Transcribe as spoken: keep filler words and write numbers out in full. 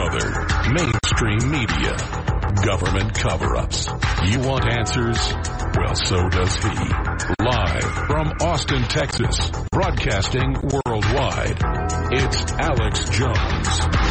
other. Mainstream media. Government cover-ups. You want answers? Well, so does he. Live from Austin, Texas. Broadcasting worldwide. It's Alex Jones.